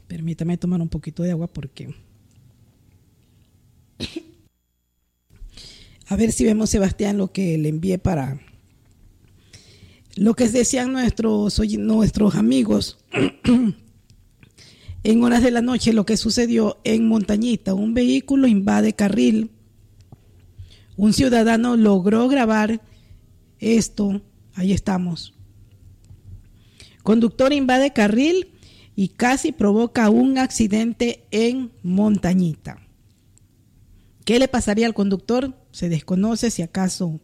Permítame tomar un poquito de agua porque... A ver si vemos, Sebastián, lo que le envié para... Lo que decían nuestros amigos en horas de la noche, lo que sucedió en Montañita. Un vehículo invade carril. Un ciudadano logró grabar esto. Ahí estamos. Conductor invade carril y casi provoca un accidente en Montañita. ¿Qué le pasaría al conductor? Se desconoce, si acaso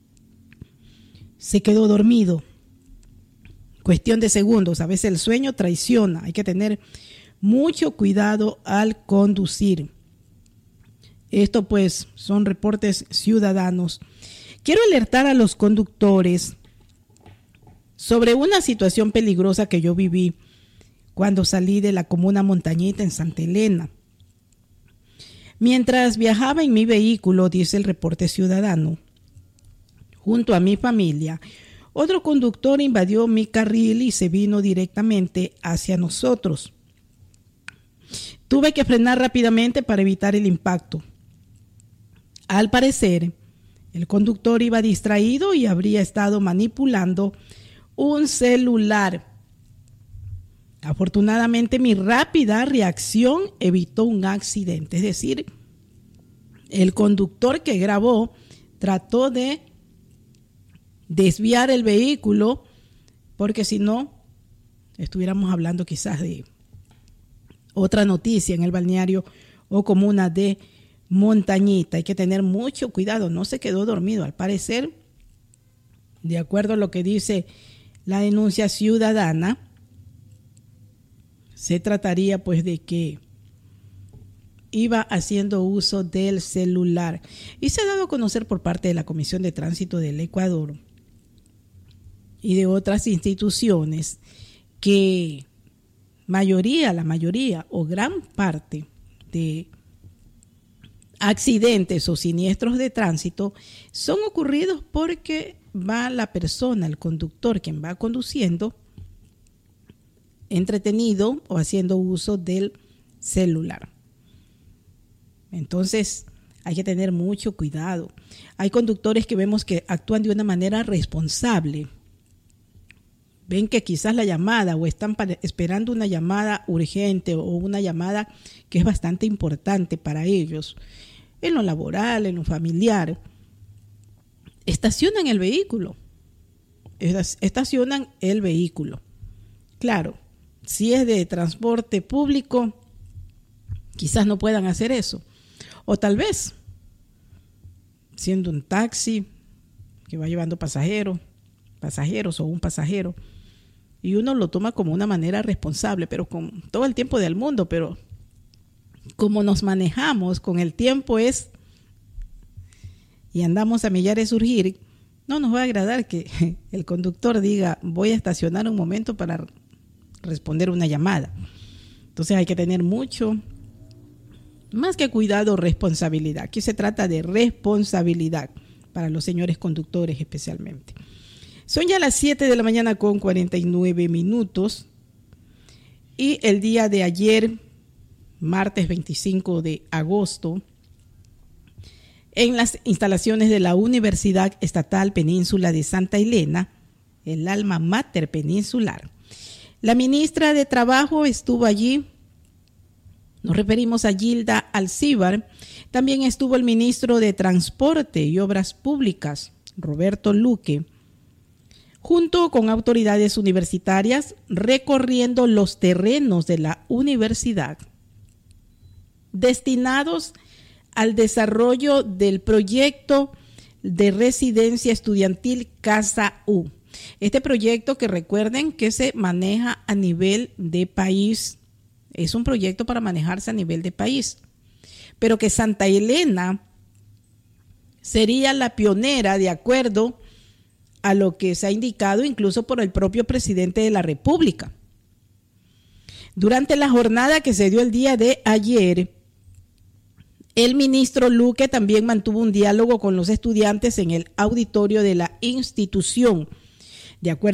se quedó dormido. Cuestión de segundos. A veces el sueño traiciona. Hay que tener mucho cuidado al conducir. Esto pues son reportes ciudadanos. Quiero alertar a los conductores sobre una situación peligrosa que yo viví cuando salí de la comuna Montañita en Santa Elena. Mientras viajaba en mi vehículo, dice el reporte ciudadano, junto a mi familia, otro conductor invadió mi carril y se vino directamente hacia nosotros. Tuve que frenar rápidamente para evitar el impacto. Al parecer, el conductor iba distraído y habría estado manipulando un celular. Afortunadamente, mi rápida reacción evitó un accidente. Es decir, el conductor que grabó trató de desviar el vehículo, porque si no, estuviéramos hablando quizás de otra noticia en el balneario o comuna de Montañita. Hay que tener mucho cuidado. No se quedó dormido. Al parecer, de acuerdo a lo que dice la denuncia ciudadana, se trataría pues de que iba haciendo uso del celular. Y se ha dado a conocer por parte de la Comisión de Tránsito del Ecuador y de otras instituciones que la mayoría o gran parte de accidentes o siniestros de tránsito son ocurridos porque va la persona, el conductor, quien va conduciendo, entretenido o haciendo uso del celular. Entonces hay que tener mucho cuidado. Hay conductores que vemos que actúan de una manera responsable. Ven que quizás la llamada o están esperando una llamada urgente o una llamada que es bastante importante para ellos, en lo laboral, en lo familiar. Estacionan el vehículo. Claro, si es de transporte público, quizás no puedan hacer eso. O tal vez, siendo un taxi que va llevando pasajeros o un pasajero, y uno lo toma como una manera responsable, pero con todo el tiempo del mundo, pero como nos manejamos con el tiempo y andamos a millares surgir, no nos va a agradar que el conductor diga, voy a estacionar un momento para responder una llamada. Entonces hay que tener mucho, más que cuidado, responsabilidad. Aquí se trata de responsabilidad para los señores conductores especialmente. Son ya las 7 de la mañana con 49 minutos y el día de ayer, martes 25 de agosto, en las instalaciones de la Universidad Estatal Península de Santa Elena, el alma mater peninsular, la ministra de Trabajo estuvo allí. Nos referimos a Gilda Alcíbar. También estuvo el ministro de Transporte y Obras Públicas, Roberto Luque, junto con autoridades universitarias recorriendo los terrenos de la universidad destinados al desarrollo del proyecto de residencia estudiantil Casa U. Este proyecto, que recuerden que se maneja a nivel de país, es un proyecto para manejarse a nivel de país, pero que Santa Elena sería la pionera, de acuerdo a lo que se ha indicado incluso por el propio presidente de la República. Durante la jornada que se dio el día de ayer, el ministro Luque también mantuvo un diálogo con los estudiantes en el auditorio de la institución. De acuerdo